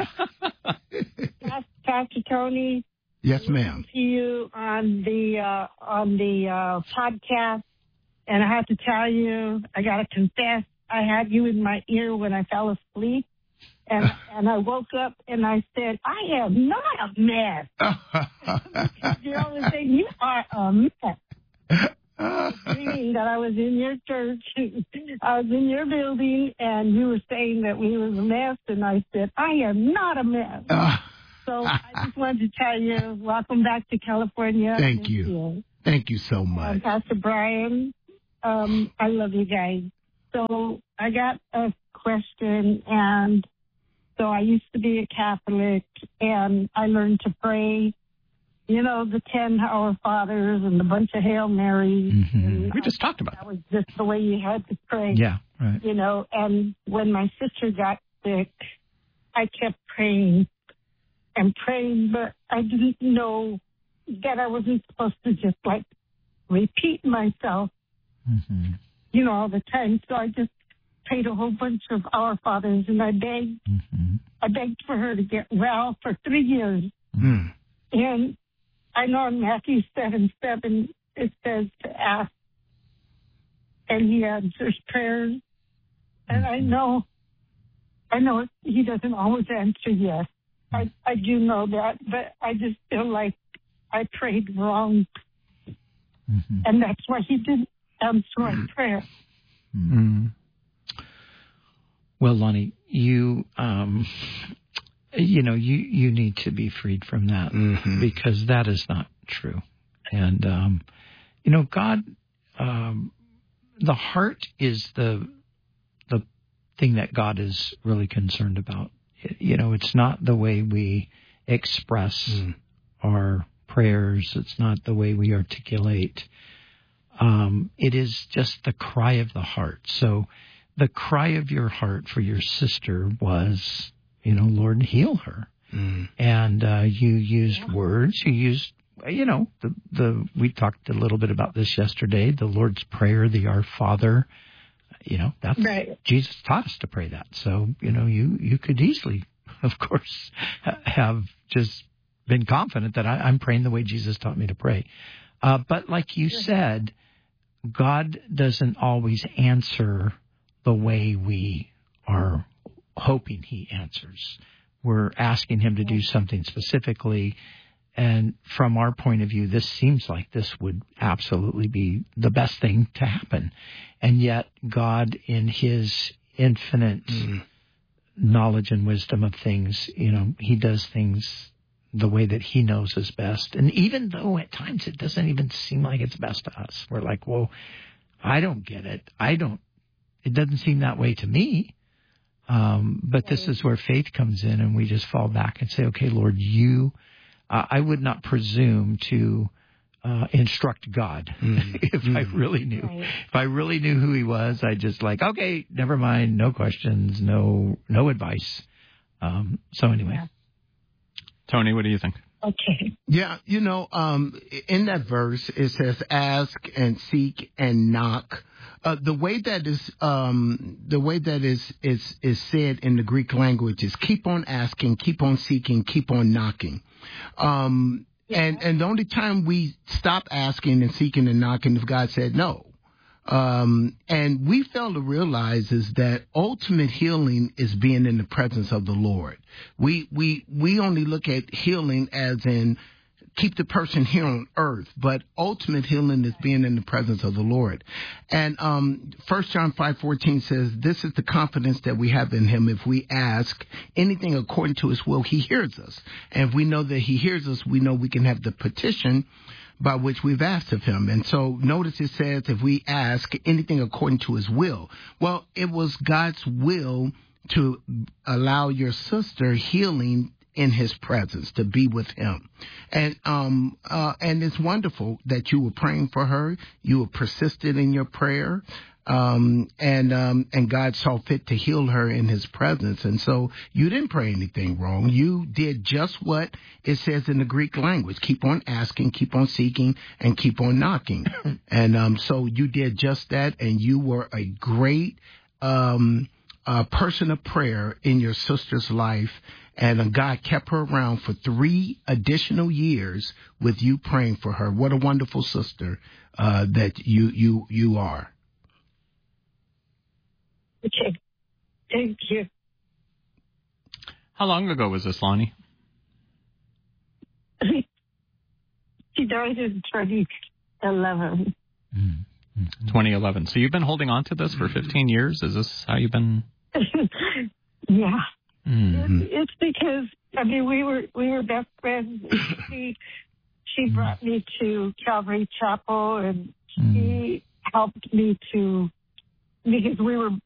Pastor Tony. Yes, ma'am. To you on the uh, on the uh, podcast, and I have to tell you, I got to confess, I had you in my ear when I fell asleep, and and I woke up and I said, I am not a mess. You know what I'm saying? You are a mess. I was dreaming that I was in your church. I was in your building, and you were saying that we was a mess, and I said, I am not a mess. Uh, so I just wanted to tell you, welcome back to California. Thank you. Year. Thank you so much. Um, Pastor Brian, um, I love you guys. So I got a question, and so I used to be a Catholic, and I learned to pray. You know, the ten Our Fathers and the bunch of Hail Marys. Mm-hmm. And, we just uh, talked about that. That was just the way you had to pray. Yeah, right. You know, and when my sister got sick, I kept praying and praying, but I didn't know that I wasn't supposed to just, like, repeat myself, mm-hmm. you know, all the time. So I just prayed a whole bunch of Our Fathers, and I begged, mm-hmm. I begged for her to get well for three years. Mm. And I know in Matthew seven seven, it says to ask, and he answers prayers. And I know, I know he doesn't always answer yes. I, I do know that, but I just feel like I prayed wrong. Mm-hmm. And that's why he didn't answer my prayer. Mm-hmm. Well, Lonnie, you, um, you know, you, you need to be freed from that mm-hmm. because that is not true. And, um, you know, God, um, the heart is the, the thing that God is really concerned about. You know, it's not the way we express mm. our prayers. It's not the way we articulate. Um, it is just the cry of the heart. So the cry of your heart for your sister was, you know, Lord, heal her. Mm. And uh, you used words. You used, you know, the, the we talked a little bit about this yesterday, the Lord's Prayer, the Our Father. You know, that's right. Jesus taught us to pray that. So, you know, you, you could easily, of course, ha- have just been confident that I, I'm praying the way Jesus taught me to pray. Uh, but like you said, God doesn't always answer the way we are hoping he answers. We're asking him to do something specifically. And from our point of view, this seems like this would absolutely be the best thing to happen. And yet God, in his infinite mm. knowledge and wisdom of things, you know, he does things the way that he knows is best. And even though at times it doesn't even seem like it's best to us, we're like, well, I don't get it. I don't, it doesn't seem that way to me. Um, but this is where faith comes in, and we just fall back and say, okay, Lord, you, uh, I would not presume to uh, instruct God mm. if mm. I really knew. Right. If I really knew who he was, I'd just like, okay, never mind, no questions, no no advice. Um, so anyway. Yeah. Tony, what do you think? Okay. Yeah, you know, um, in that verse, it says ask and seek and knock. Uh, the way that is, um, the way that is, is, is said in the Greek language is keep on asking, keep on seeking, keep on knocking. Um, yeah. and, and the only time we stop asking and seeking and knocking if God said no. Um, and we fail to realize is that ultimate healing is being in the presence of the Lord. We, we, we only look at healing as in keep the person here on earth, but ultimate healing is being in the presence of the Lord. And, um, First John five fourteen says, this is the confidence that we have in him. If we ask anything according to his will, he hears us. And if we know that he hears us, we know we can have the petition by which we've asked of him. And so notice it says if we ask anything according to his will. Well, it was God's will to allow your sister healing in his presence, to be with him. And um uh and it's wonderful that you were praying for her. You were persistent in your prayer. Um, and, um, and God saw fit to heal her in his presence. And so you didn't pray anything wrong. You did just what it says in the Greek language. Keep on asking, keep on seeking, and keep on knocking. And, um, so you did just that, and you were a great, um, a person of prayer in your sister's life, and God kept her around for three additional years with you praying for her. What a wonderful sister uh, that you you you are. Okay. Thank you. How long ago was this, Lonnie? She died in twenty eleven. Mm-hmm. twenty eleven. So you've been holding on to this for fifteen years? Is this how you've been? Yeah. Mm-hmm. It's, it's because, I mean, we were we were best friends. She, she brought me to Calvary Chapel, and she helped me to, because we were